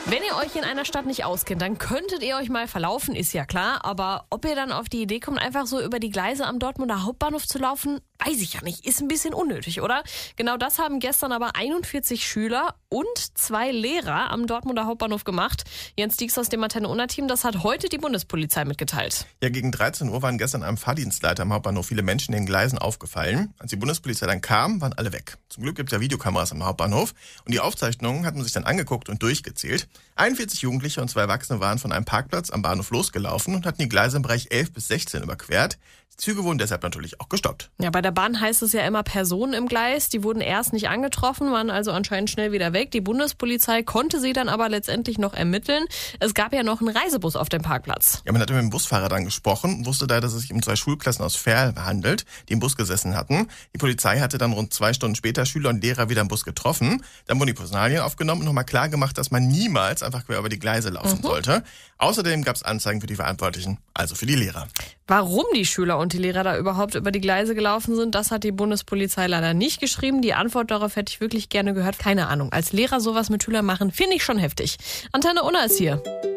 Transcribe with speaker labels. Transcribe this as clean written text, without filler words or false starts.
Speaker 1: Wenn ihr euch in einer Stadt nicht auskennt, dann könntet ihr euch mal verlaufen, ist ja klar. Aber ob ihr dann auf die Idee kommt, einfach so über die Gleise am Dortmunder Hauptbahnhof zu laufen, weiß ich ja nicht. Ist ein bisschen unnötig, oder? Genau das haben gestern aber 41 Schüler und 2 Lehrer am Dortmunder Hauptbahnhof gemacht. Jens Dieks aus dem Antenne-Unna-Team, das hat heute die Bundespolizei mitgeteilt.
Speaker 2: Ja, gegen 13 Uhr waren gestern einem Fahrdienstleiter am Hauptbahnhof viele Menschen in den Gleisen aufgefallen. Als die Bundespolizei dann kam, waren alle weg. Zum Glück gibt es ja Videokameras am Hauptbahnhof. Und die Aufzeichnungen hat man sich dann angeguckt und durchgezählt. 41 Jugendliche und 2 Erwachsene waren von einem Parkplatz am Bahnhof losgelaufen und hatten die Gleise im Bereich 11 bis 16 überquert. Die Züge wurden deshalb natürlich auch gestoppt.
Speaker 1: Ja, bei der Bahn heißt es ja immer Personen im Gleis. Die wurden erst nicht angetroffen, waren also anscheinend schnell wieder weg. Die Bundespolizei konnte sie dann aber letztendlich noch ermitteln. Es gab ja noch einen Reisebus auf dem Parkplatz.
Speaker 2: Ja, man hat mit dem Busfahrer dann gesprochen und wusste da, dass es sich um 2 Schulklassen aus Verl handelt, die im Bus gesessen hatten. Die Polizei hatte dann rund 2 Stunden später Schüler und Lehrer wieder im Bus getroffen. Dann wurden die Personalien aufgenommen und nochmal klar gemacht, dass man niemals einfach quer über die Gleise laufen sollte. Außerdem gab es Anzeigen für die Verantwortlichen, also für die Lehrer.
Speaker 1: Warum die Schüler und die Lehrer da überhaupt über die Gleise gelaufen sind, das hat die Bundespolizei leider nicht geschrieben. Die Antwort darauf hätte ich wirklich gerne gehört. Keine Ahnung. Als Lehrer sowas mit Schülern machen, finde ich schon heftig. Antenne Unna ist hier.